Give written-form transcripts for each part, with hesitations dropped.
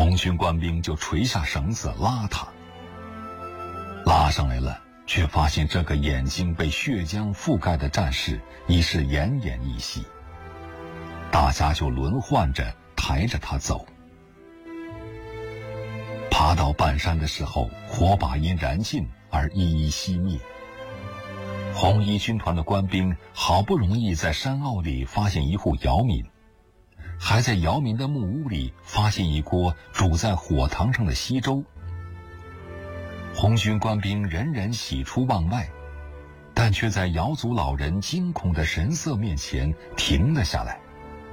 红军官兵就垂下绳子拉他，拉上来了，却发现这个眼睛被血浆覆盖的战士已是奄奄一息。大家就轮换着抬着他走。爬到半山的时候，火把因燃尽而一一熄灭。红一军团的官兵好不容易在山坳里发现一户姚民，还在姚民的木屋里发现一锅煮在火塘上的稀粥。红军官兵人人喜出望外，但却在瑶族老人惊恐的神色面前停了下来。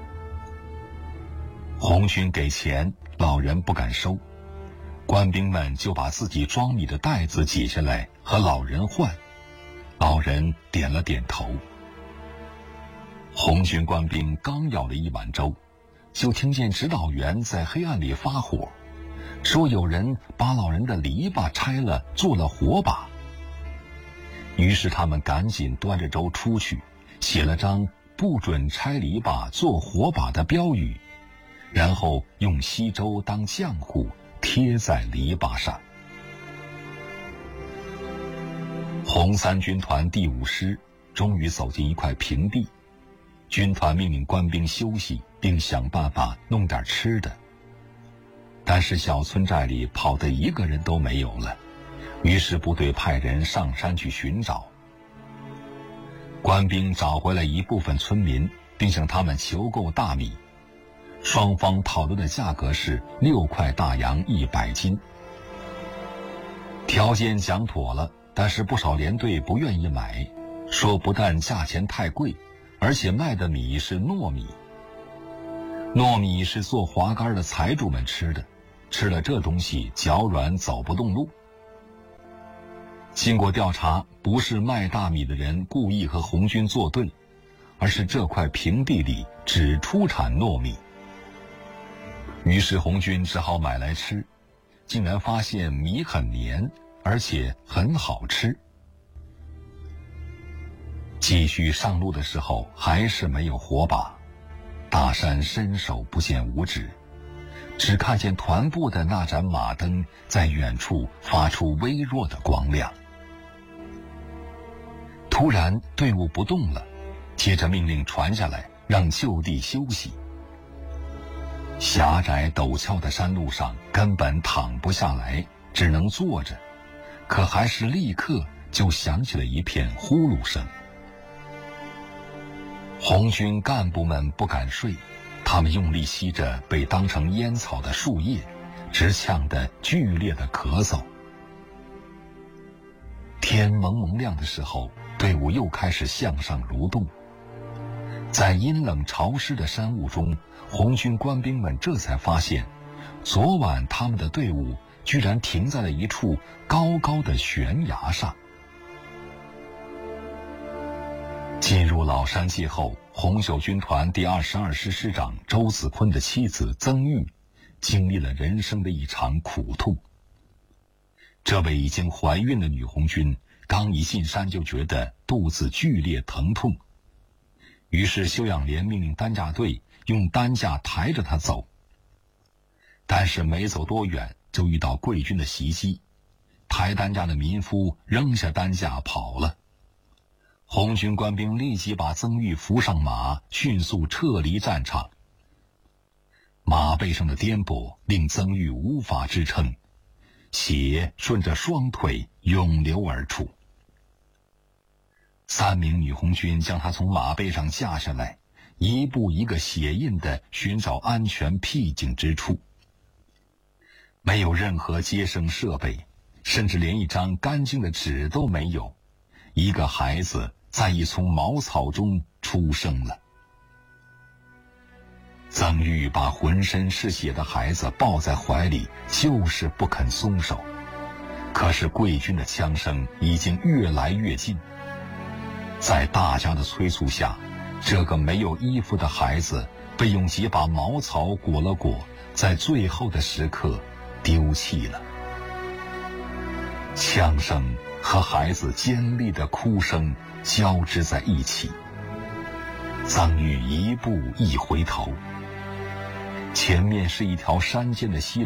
红军给钱，老人不敢收，官兵们就把自己装米的袋子解下来和老人换，老人点了点头。红军官兵刚舀了一碗粥，就听见指导员在黑暗里发火，说有人把老人的篱笆拆了做了火把。于是他们赶紧端着粥出去，写了张不准拆篱笆做火把的标语，然后用稀粥当浆糊贴在篱笆上。红三军团第5师终于走进一块平地，军团命令官兵休息，并想办法弄点吃的。但是小村寨里跑的一个人都没有了，于是部队派人上山去寻找。官兵找回了一部分村民，并向他们求购大米。双方讨论的价格是6块大洋100斤。条件讲妥了，但是不少连队不愿意买，说不但价钱太贵，而且卖的米是糯米。糯米是做滑竿的财主们吃的，吃了这东西脚软走不动路。经过调查，不是卖大米的人故意和红军作对，而是这块平地里只出产糯米。于是红军只好买来吃，竟然发现米很黏，而且很好吃。继续上路的时候，还是没有火把，大山伸手不见五指，只看见团部的那盏马灯在远处发出微弱的光亮。突然队伍不动了，接着命令传下来，让就地休息。狭窄陡峭的山路上根本躺不下来，只能坐着，可还是立刻就响起了一片呼噜声。红军干部们不敢睡，他们用力吸着被当成烟草的树叶，直呛得剧烈的咳嗽。天蒙蒙亮的时候，队伍又开始向上蠕动。在阴冷潮湿的山雾中，红军官兵们这才发现，昨晚他们的队伍居然停在了一处高高的悬崖上。进入老山界后，红九军团第22师师长周子坤的妻子曾玉经历了人生的一场苦痛。这位已经怀孕的女红军刚一进山就觉得肚子剧烈疼痛，于是休养连命令担架队用担架抬着她走。但是没走多远就遇到贵军的袭击，抬担架的民夫扔下担架跑了。红军官兵立即把曾玉扶上马，迅速撤离战场。马背上的颠簸令曾玉无法支撑，血顺着双腿涌流而出。3名女红军将她从马背上架下来，一步一个血印地寻找安全僻静之处。没有任何接生设备，甚至连一张干净的纸都没有。一个孩子在一丛茅草中出生了。曾玉把浑身是血的孩子抱在怀里，就是不肯松手。可是贵军的枪声已经越来越近，在大家的催促下，这个没有衣服的孩子被用几把茅草裹了裹，在最后的时刻丢弃了。枪声和孩子尖利的哭声交织在一起。曾玉一步一回头，前面是一条山涧的溪